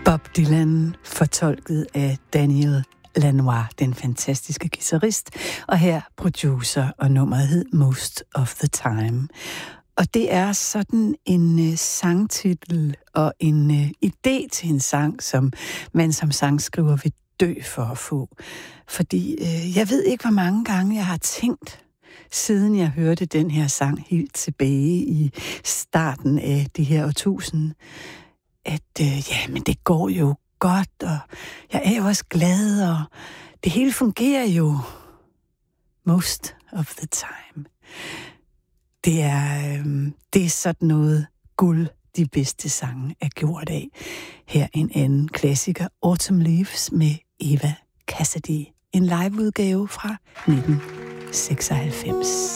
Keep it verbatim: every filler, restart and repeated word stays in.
Bob Dylan, fortolket af Daniel Lanois, den fantastiske guitarist, og her producer, og nummeret hed Most of the Time. Og det er sådan en uh, sangtitel og en uh, idé til en sang, som man som sangskriver vil dø for at få. Fordi uh, jeg ved ikke, hvor mange gange jeg har tænkt, siden jeg hørte den her sang helt tilbage i starten af det her årtusind, at øh, ja, men det går jo godt, og jeg er jo også glad, og det hele fungerer jo most of the time. Det er, øh, det er sådan noget guld, de bedste sange er gjort af. Her en anden klassiker, Autumn Leaves med Eva Cassidy. En liveudgave fra nitten seksoghalvfems.